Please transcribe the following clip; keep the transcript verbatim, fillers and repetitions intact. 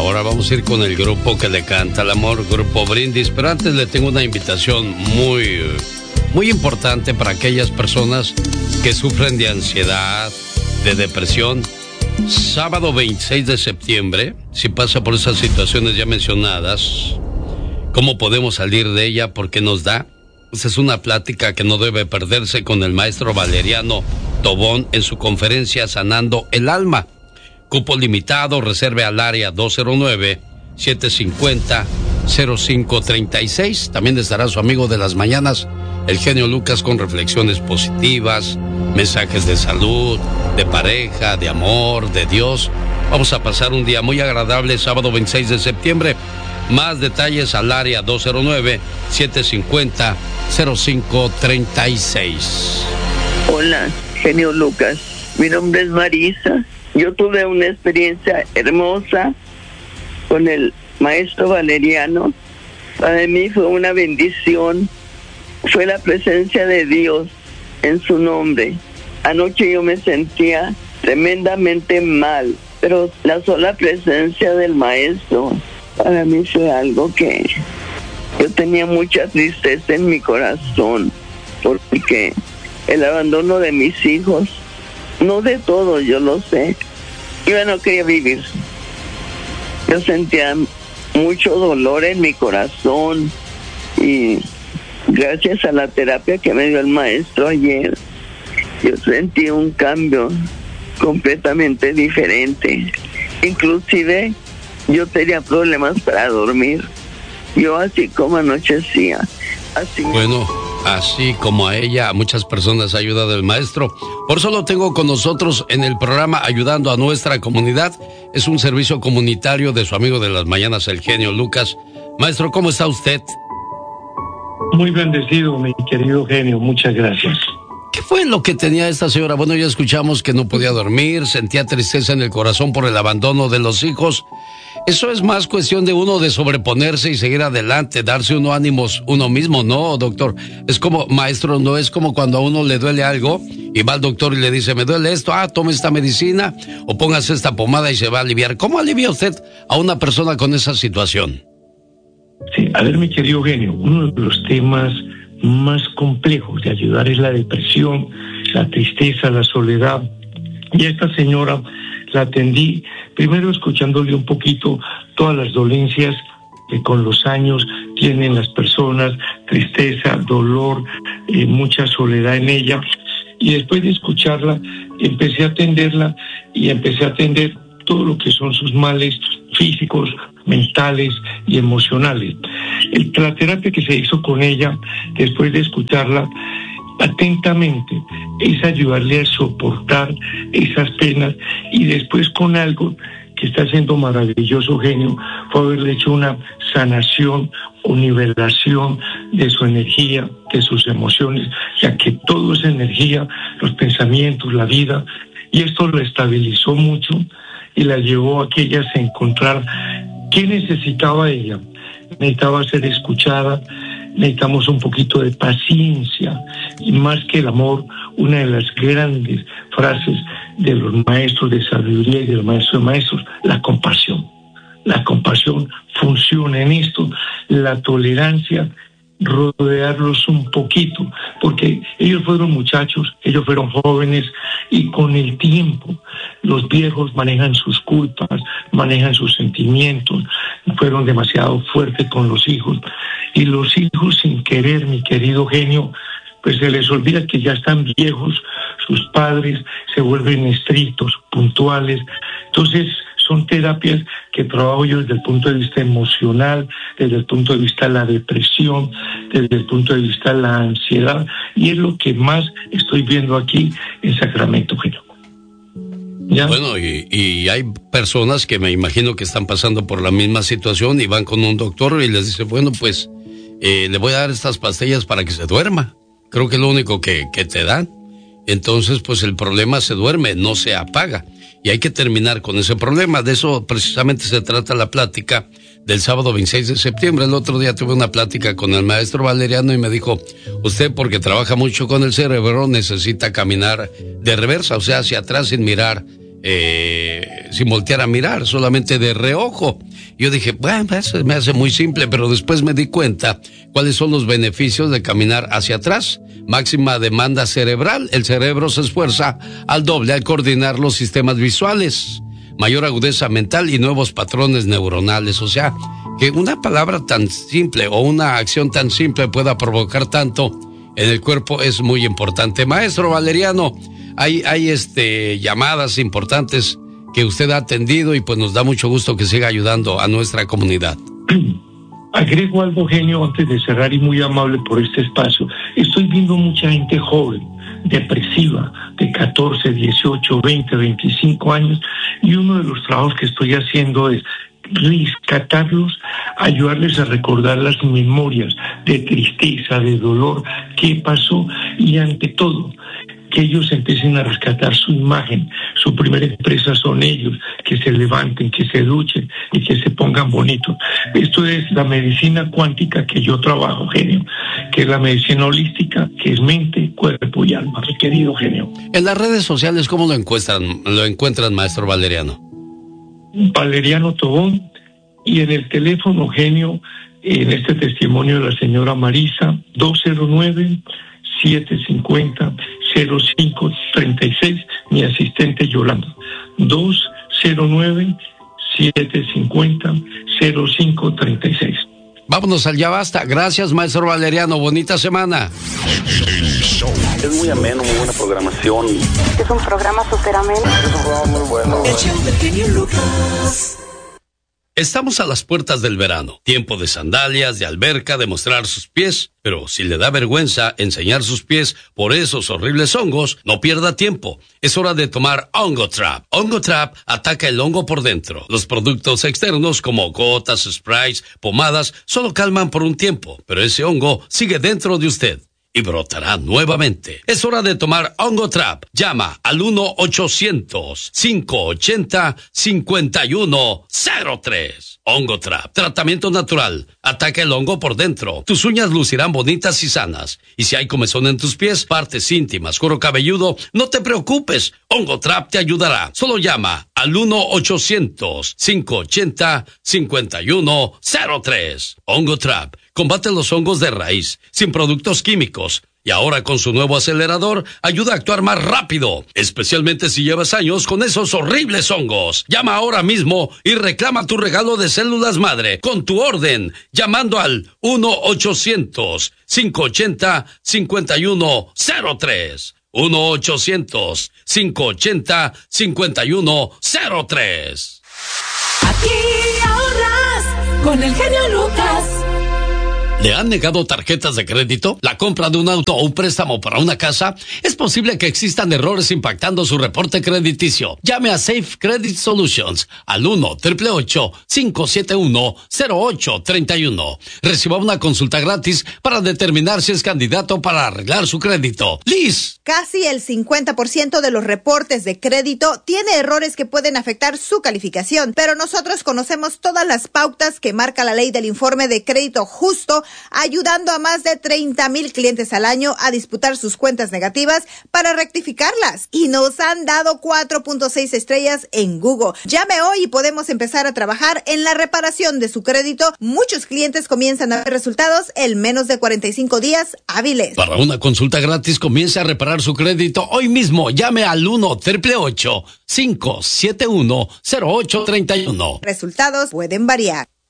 Ahora vamos a ir con el grupo que le canta el amor, Grupo Brindis, pero antes le tengo una invitación muy, muy importante para aquellas personas que sufren de ansiedad, de depresión. Sábado veintiséis de septiembre, si pasa por esas situaciones ya mencionadas, ¿cómo podemos salir de ella? ¿Por qué nos da? Pues es una plática que no debe perderse con el maestro Valeriano Tobón en su conferencia Sanando el Alma. Cupo limitado, reserve al área dos cero nueve, siete cinco cero, cero cinco tres seis. También estará su amigo de las mañanas, el genio Lucas, con reflexiones positivas, mensajes de salud, de pareja, de amor, de Dios. Vamos a pasar un día muy agradable sábado veintiséis de septiembre. Más detalles al área dos cero nueve, siete cinco cero, cero cinco tres seis. Hola, genio Lucas. Mi nombre es Marisa. Yo tuve una experiencia hermosa con el maestro Valeriano. Para mí fue una bendición. Fue la presencia de Dios en su nombre. Anoche yo me sentía tremendamente mal, pero la sola presencia del maestro para mí fue algo que yo tenía mucha tristeza en mi corazón, porque el abandono de mis hijos, no de todos, yo lo sé, yo no quería vivir. Yo sentía mucho dolor en mi corazón y gracias a la terapia que me dio el maestro ayer, yo sentí un cambio completamente diferente. Inclusive yo tenía problemas para dormir. Yo así como anochecía, así. Bueno, así como a ella, a muchas personas ayuda del maestro. Por eso lo tengo con nosotros en el programa Ayudando a Nuestra Comunidad. Es un servicio comunitario de su amigo de las mañanas, el genio Lucas. Maestro, ¿cómo está usted? Muy bendecido, mi querido genio, muchas gracias. ¿Qué fue lo que tenía esta señora? Bueno, ya escuchamos que no podía dormir, sentía tristeza en el corazón por el abandono de los hijos. Eso es más cuestión de uno de sobreponerse y seguir adelante, darse uno ánimos uno mismo, ¿no, doctor? Es como, maestro, no es como cuando a uno le duele algo y va al doctor y le dice, me duele esto, ah, tome esta medicina o póngase esta pomada y se va a aliviar. ¿Cómo alivia usted a una persona con esa situación? Sí, a ver, mi querido genio, uno de los temas más complejos de ayudar es la depresión, la tristeza, la soledad. Y a esta señora la atendí primero escuchándole un poquito todas las dolencias que con los años tienen las personas, tristeza, dolor, eh, mucha soledad en ella. Y después de escucharla, empecé a atenderla y empecé a atender todo lo que son sus males físicos, mentales y emocionales. El, la terapia que se hizo con ella, después de escucharla atentamente, es ayudarle a soportar esas penas y después con algo que está haciendo maravilloso, genio, fue haberle hecho una sanación o nivelación de su energía, de sus emociones, ya que todo es energía, los pensamientos, la vida, y esto lo estabilizó mucho y la llevó a que ella se encontrara. ¿Qué necesitaba ella? Necesitaba ser escuchada, necesitamos un poquito de paciencia y más que el amor, una de las grandes frases de los maestros de sabiduría y de los maestros de maestros, la compasión. La compasión funciona en esto, la tolerancia, rodearlos un poquito, porque ellos fueron muchachos, ellos fueron jóvenes y con el tiempo los viejos manejan sus culpas, manejan sus sentimientos, fueron demasiado fuertes con los hijos y los hijos sin querer, mi querido genio, pues se les olvida que ya están viejos, sus padres se vuelven estrictos, puntuales, entonces son terapias que trabajo yo desde el punto de vista emocional, desde el punto de vista de la depresión, desde el punto de vista de la ansiedad, y es lo que más estoy viendo aquí en Sacramento, genio. ¿Ya? Bueno, y, y hay personas que me imagino que están pasando por la misma situación y van con un doctor y les dice, bueno, pues eh, le voy a dar estas pastillas para que se duerma. Creo que es lo único que, que te dan. Entonces, pues el problema se duerme, no se apaga. Y hay que terminar con ese problema. De eso precisamente se trata la plática del sábado veintiséis de septiembre. El otro día tuve una plática con el maestro Valeriano y me dijo, usted porque trabaja mucho con el cerebro necesita caminar de reversa, o sea, hacia atrás sin mirar eh, sin voltear a mirar, solamente de reojo. Yo dije, bueno, eso me hace muy simple, pero después me di cuenta cuáles son los beneficios de caminar hacia atrás. Máxima demanda cerebral, el cerebro se esfuerza al doble al coordinar los sistemas visuales, mayor agudeza mental y nuevos patrones neuronales. O sea, que una palabra tan simple o una acción tan simple pueda provocar tanto en el cuerpo es muy importante. Maestro Valeriano, hay, hay este, llamadas importantes que usted ha atendido y pues nos da mucho gusto que siga ayudando a nuestra comunidad. Agrego algo, genio, antes de cerrar, y muy amable por este espacio. Estoy viendo mucha gente joven, depresiva, de catorce, dieciocho, veinte, veinticinco años, y uno de los trabajos que estoy haciendo es rescatarlos, ayudarles a recordar las memorias de tristeza, de dolor, qué pasó, y ante todo, que ellos empiecen a rescatar su imagen. Su primera empresa son ellos, que se levanten, que se duchen y que se pongan bonitos. Esto es la medicina cuántica que yo trabajo, genio, que es la medicina holística, que es mente, cuerpo y alma, mi querido genio. En las redes sociales, ¿cómo lo encuentran, lo encuentran, maestro Valeriano? Valeriano Tobón, y en el teléfono, genio, en este testimonio de la señora Marisa, dos cero nueve, siete cinco cero, cero cinco tres seis, mi asistente Yolanda, dos cero nueve, siete cinco cero, cero cinco tres seis. Vámonos al Ya Basta. Gracias, maestro Valeriano. Bonita semana. Es muy ameno, muy buena programación. Es un programa súper ameno. Es un programa muy bueno. El show del genio Lucas. Estamos a las puertas del verano, tiempo de sandalias, de alberca, de mostrar sus pies, pero si le da vergüenza enseñar sus pies por esos horribles hongos, no pierda tiempo. Es hora de tomar Ongotrap. Ongotrap ataca el hongo por dentro. Los productos externos como gotas, sprays, pomadas, solo calman por un tiempo, pero ese hongo sigue dentro de usted y brotará nuevamente. Es hora de tomar Ongotrap. Llama al uno ochocientos, cinco ochenta, cincuenta y uno cero tres. Ongotrap, tratamiento natural. Ataca el hongo por dentro. Tus uñas lucirán bonitas y sanas. Y si hay comezón en tus pies, partes íntimas, cuero cabelludo, no te preocupes. Ongotrap te ayudará. Solo llama al uno ochocientos, cinco ochenta, cincuenta y uno cero tres. Ongotrap combate los hongos de raíz, sin productos químicos. Y ahora con su nuevo acelerador, ayuda a actuar más rápido, especialmente si llevas años con esos horribles hongos. Llama ahora mismo y reclama tu regalo de células madre con tu orden, llamando al uno ochocientos, cinco ochenta, cincuenta y uno cero tres. uno ochocientos, cinco ochenta, cincuenta y uno cero tres. Aquí ahorras con el genio Lucas. ¿Le han negado tarjetas de crédito? ¿La compra de un auto o un préstamo para una casa? Es posible que existan errores impactando su reporte crediticio. Llame a Safe Credit Solutions al uno, ocho ocho ocho, cinco siete uno, cero ocho tres uno. Reciba una consulta gratis para determinar si es candidato para arreglar su crédito. Liz. Casi el cincuenta por ciento de los reportes de crédito tiene errores que pueden afectar su calificación, pero nosotros conocemos todas las pautas que marca la ley del informe de crédito justo, ayudando a más de treinta mil clientes al año a disputar sus cuentas negativas para rectificarlas. Y nos han dado cuatro punto seis estrellas en Google. Llame hoy y podemos empezar a trabajar en la reparación de su crédito. Muchos clientes comienzan a ver resultados en menos de cuarenta y cinco días hábiles. Para una consulta gratis, comience a reparar su crédito hoy mismo. Llame al uno, ocho ocho ocho, cinco siete uno, cero ocho tres uno. Resultados pueden variar.